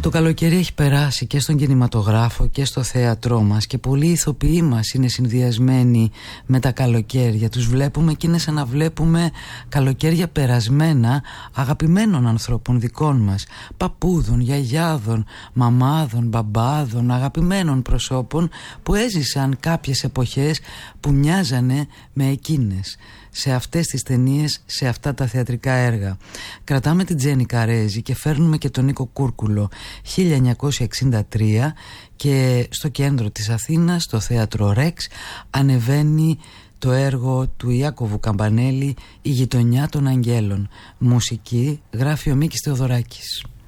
Το καλοκαίρι έχει περάσει και στον κινηματογράφο και στο θέατρό μας και πολλοί ηθοποιοί μας είναι συνδυασμένοι με τα καλοκαίρια. Τους βλέπουμε και είναι σαν να βλέπουμε καλοκαίρια περασμένα αγαπημένων ανθρώπων δικών μας, παππούδων, γιαγιάδων, μαμάδων, μπαμπάδων, αγαπημένων προσώπων που έζησαν κάποιες εποχές που μοιάζανε με εκείνες. Σε αυτές τις ταινίες, σε αυτά τα θεατρικά έργα. Κρατάμε την Τζέννη Καρέζη και φέρνουμε και τον Νίκο Κούρκουλο. 1963 και στο κέντρο της Αθήνας, στο θέατρο Ρεξ, ανεβαίνει το έργο του Ιάκωβου Καμπανέλη «Η γειτονιά των αγγέλων». Μουσική γράφει ο Μίκης Θεοδωράκης.